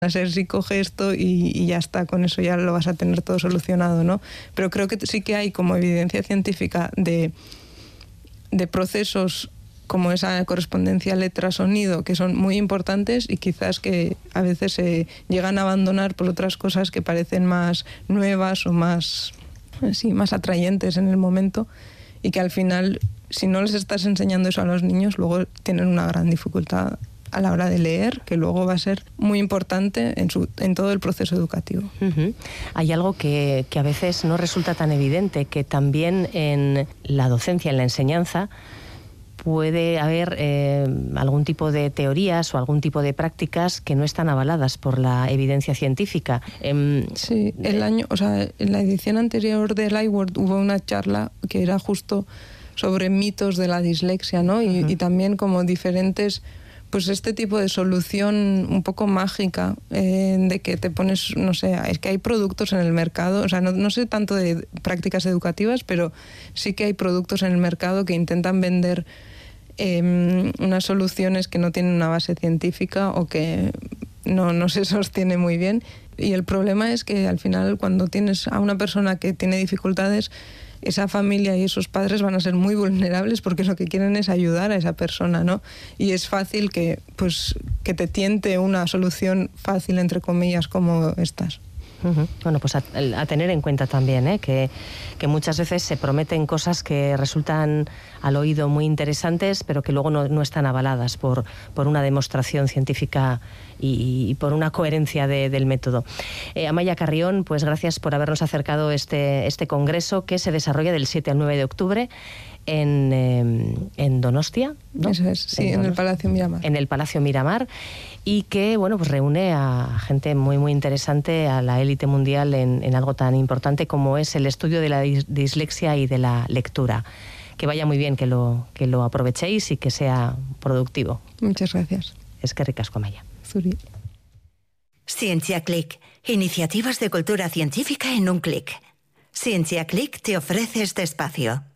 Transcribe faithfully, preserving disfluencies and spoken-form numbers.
ser psicogesto y, y ya está, con eso ya lo vas a tener todo solucionado, ¿no? Pero creo que sí que hay como evidencia científica de, de procesos como esa correspondencia letra-sonido que son muy importantes y quizás que a veces se llegan a abandonar por otras cosas que parecen más nuevas o más, sí, más atrayentes en el momento, y que al final, si no les estás enseñando eso a los niños, luego tienen una gran dificultad a la hora de leer, que luego va a ser muy importante en, su, en todo el proceso educativo. Uh-huh. Hay algo que, que a veces no resulta tan evidente, que también en la docencia, en la enseñanza, puede haber eh, algún tipo de teorías o algún tipo de prácticas que no están avaladas por la evidencia científica. Eh, sí, el año, o sea, en la edición anterior del iWord hubo una charla que era justo sobre mitos de la dislexia, ¿no? Y, uh-huh. y también como diferentes, pues este tipo de solución un poco mágica, eh, de que te pones, no sé, es que hay productos en el mercado, o sea, no, no sé tanto de prácticas educativas, pero sí que hay productos en el mercado que intentan vender eh, unas soluciones que no tienen una base científica o que no, no se sostiene muy bien. Y el problema es que al final, cuando tienes a una persona que tiene dificultades, esa familia y esos padres van a ser muy vulnerables porque lo que quieren es ayudar a esa persona, ¿no? Y es fácil que, pues, que te tiente una solución fácil, entre comillas, como estas. Uh-huh. Bueno, pues a, a tener en cuenta también, ¿eh? que, que muchas veces se prometen cosas que resultan al oído muy interesantes, pero que luego no, no están avaladas por, por una demostración científica y, y por una coherencia de, del método. Eh, Amaia Carrión, pues gracias por habernos acercado este, este congreso que se desarrolla del siete al nueve de octubre en, eh, en Donostia, ¿no? Eso es, sí, en, en el Palacio Miramar. En el Palacio Miramar, y que, bueno, pues reúne a gente muy, muy interesante, a la élite mundial en, en algo tan importante como es el estudio de la dis- dislexia y de la lectura. Que vaya muy bien, que lo, que lo aprovechéis y que sea productivo. Muchas gracias. Eskerrik asko, Amaia. Zuri. Ciencia Click. Iniciativas de cultura científica en un clic. Ciencia Click te ofrece este espacio.